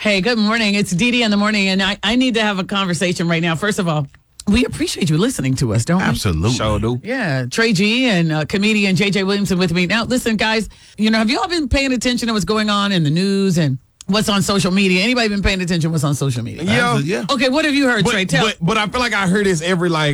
Hey, good morning. It's Dee Dee in the morning, and I need to have a conversation right now. First of all, we appreciate you listening to us, don't we? Absolutely. Sure do. Yeah, Trey G and comedian J.J. Williamson with me. Now, listen, guys, have you all been paying attention to what's going on in the news and what's on social media? Anybody been paying attention to what's on social media? Yeah. Okay, what have you heard, Trey? Tell. But I feel like I hear this every, 3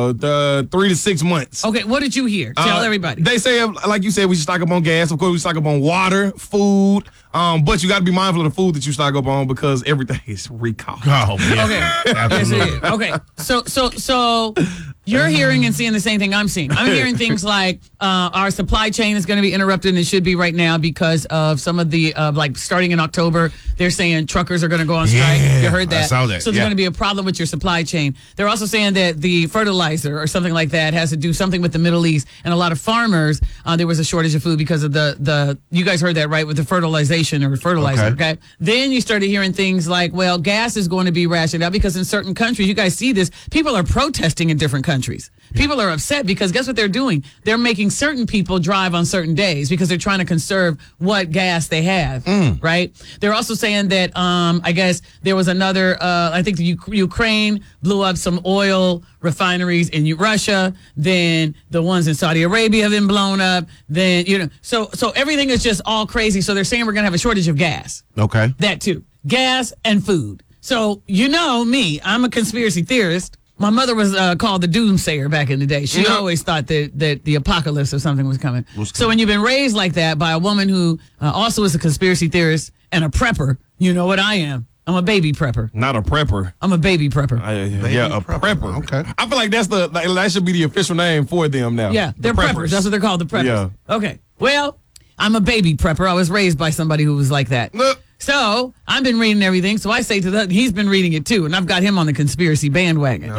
to 6 months. Okay, what did you hear? Tell everybody. They say, like you said, we should stock up on gas. Of course, we stock up on water, food. But you got to be mindful of the food that you stock up on because everything is recalled. Oh, yeah. Okay. Absolutely. Yes, it is. Okay. So you're hearing and seeing the same thing I'm seeing. I'm hearing things like our supply chain is going to be interrupted, and it should be right now because of some of the starting in October, they're saying truckers are going to go on strike. Yeah, You heard that? I saw that. So there's Yeah. going to be a problem with your supply chain. They're also saying that the fertilizer or something like that has to do something with the Middle East, and a lot of farmers, there was a shortage of food because of the you guys heard that, right, with the fertilizer. Okay. Then you started hearing things like, well, gas is going to be rationed out because in certain countries, you guys see this, people are protesting in different countries. People are upset because guess what they're doing? They're making certain people drive on certain days because they're trying to conserve what gas they have, right? They're also saying that, I guess there was another, I think the Ukraine blew up some oil refineries in Russia, then the ones in Saudi Arabia have been blown up, then, so everything is just all crazy. So they're saying we're going to have a shortage of gas. Okay. That too. Gas and food. So, me, I'm a conspiracy theorist. My mother was called the doomsayer back in the day. She always thought that the apocalypse or something was coming. So when you've been raised like that by a woman who also is a conspiracy theorist and a prepper, you know what I am. I'm a baby prepper. Not a prepper. I'm a baby prepper. A prepper. Okay. I feel like that should be the official name for them now. Yeah, they're preppers. That's what they're called, the preppers. Yeah. Okay. Well, I'm a baby prepper. I was raised by somebody who was like that. Look. So I've been reading everything. So I say to he's been reading it too. And I've got him on the conspiracy bandwagon.